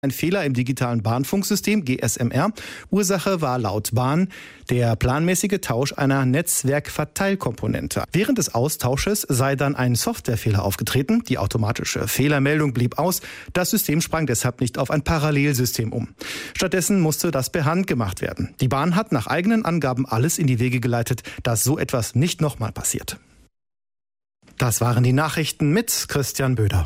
Ein Fehler im digitalen Bahnfunksystem GSMR. Ursache war laut Bahn der planmäßige Tausch einer Netzwerkverteilkomponente. Während des Austausches sei dann ein Softwarefehler aufgetreten. Die automatische Fehlermeldung blieb aus. Das System sprang deshalb nicht auf ein Parallelsystem um. Stattdessen musste das per Hand gemacht werden. Die Bahn hat nach eigenen Angaben alles in die Wege geleitet, dass so etwas nicht nochmal passiert. Das waren die Nachrichten mit Christian Böder.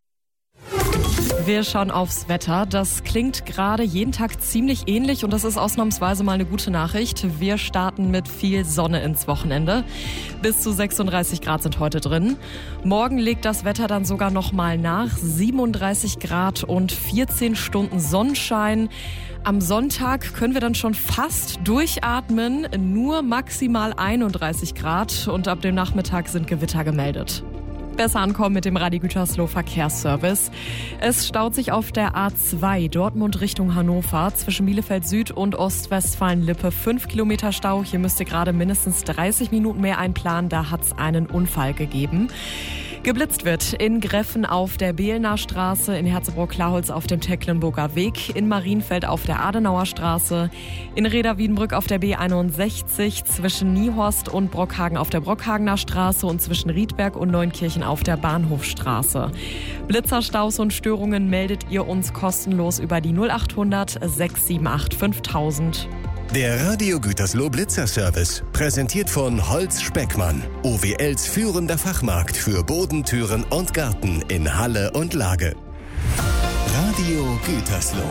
Wir schauen aufs Wetter. Das klingt gerade jeden Tag ziemlich ähnlich und das ist ausnahmsweise mal eine gute Nachricht. Wir starten mit viel Sonne ins Wochenende. Bis zu 36 Grad sind heute drin. Morgen legt das Wetter dann sogar noch mal nach. 37 Grad und 14 Stunden Sonnenschein. Am Sonntag können wir dann schon fast durchatmen. Nur maximal 31 Grad und ab dem Nachmittag sind Gewitter gemeldet. Besser ankommen mit dem Radio Gütersloh Verkehrsservice. Es staut sich auf der A2 Dortmund Richtung Hannover zwischen Bielefeld Süd und Ostwestfalen-Lippe 5 Kilometer Stau. Hier müsst ihr gerade mindestens 30 Minuten mehr einplanen. Da hat es einen Unfall gegeben. Geblitzt wird in Greffen auf der Behlner Straße, in Herzebrock-Klarholz auf dem Tecklenburger Weg, in Marienfeld auf der Adenauer Straße, in Reda-Wiedenbrück auf der B61, zwischen Niehorst und Brockhagen auf der Brockhagener Straße und zwischen Riedberg und Neunkirchen auf der Bahnhofstraße. Blitzerstaus und Störungen meldet ihr uns kostenlos über die 0800 678 5000. Der Radio Gütersloh Blitzerservice, präsentiert von Holz Speckmann, OWLs führender Fachmarkt für Boden, Türen und Garten in Halle und Lage. Radio Gütersloh.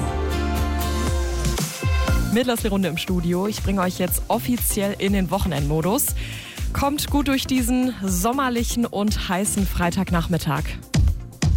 Mittlerste Runde im Studio. Ich bringe euch jetzt offiziell in den Wochenendmodus. Kommt gut durch diesen sommerlichen und heißen Freitagnachmittag.